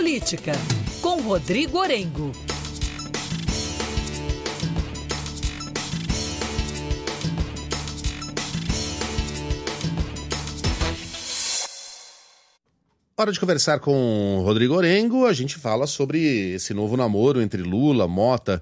Política, com Rodrigo Orengo. Hora de conversar com o Rodrigo Orengo. A gente fala sobre esse novo namoro entre Lula, Mota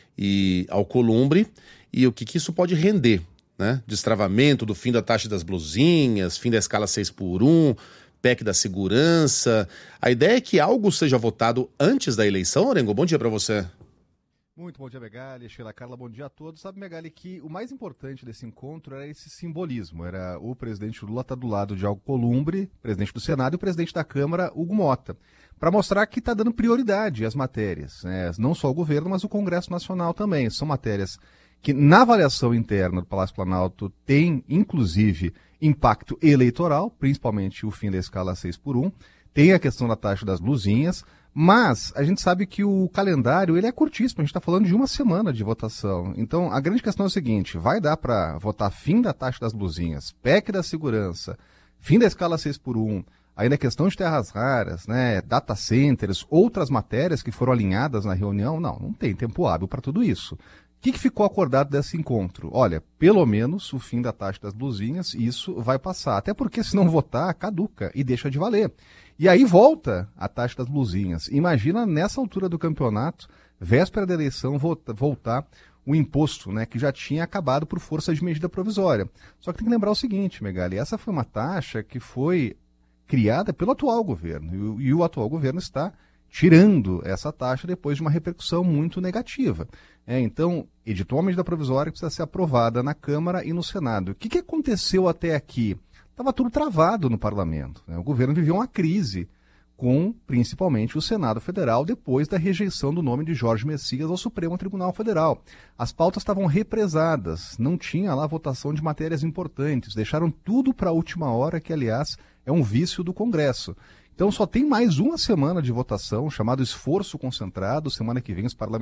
e Alcolumbre e o que isso pode render, né? Destravamento do fim da taxa das blusinhas, fim da escala 6x1, PEC da segurança. A ideia é que algo seja votado antes da eleição, Orengo? Bom dia para você. Muito bom dia, Megali, Sheila, Carla, bom dia a todos. Sabe, Megali, que o mais importante desse encontro era esse simbolismo. Era o presidente Lula estar do lado de Alcolumbre, presidente do Senado, e o presidente da Câmara, Hugo Mota, para mostrar que está dando prioridade às matérias, né? Não só o governo, mas o Congresso Nacional também. São matérias que, na avaliação interna do Palácio Planalto, tem, inclusive, impacto eleitoral, principalmente o fim da escala 6x1, tem a questão da taxa das blusinhas, mas a gente sabe que o calendário ele é curtíssimo, a gente está falando de uma semana de votação. Então, a grande questão é o seguinte, vai dar para votar fim da taxa das blusinhas, PEC da segurança, fim da escala 6x1, ainda a questão de terras raras, né, data centers, outras matérias que foram alinhadas na reunião? Não tem tempo hábil para tudo isso. O que ficou acordado desse encontro? Olha, pelo menos o fim da taxa das blusinhas, isso vai passar. Até porque se não votar, caduca e deixa de valer. E aí volta a taxa das blusinhas. Imagina nessa altura do campeonato, véspera da eleição, voltar o imposto, né, que já tinha acabado por força de medida provisória. Só que tem que lembrar o seguinte, Megali, essa foi uma taxa que foi criada pelo atual governo. E o atual governo está tirando essa taxa depois de uma repercussão muito negativa. Então, editou uma medida provisória que precisa ser aprovada na Câmara e no Senado. O que aconteceu até aqui? Estava tudo travado no parlamento, né? O governo viveu uma crise com, principalmente, o Senado Federal depois da rejeição do nome de Jorge Messias ao Supremo Tribunal Federal. As pautas estavam represadas, não tinha lá votação de matérias importantes, deixaram tudo para a última hora, que, aliás, é um vício do Congresso. Então só tem mais uma semana de votação, chamado esforço concentrado. Semana que vem os parlamentares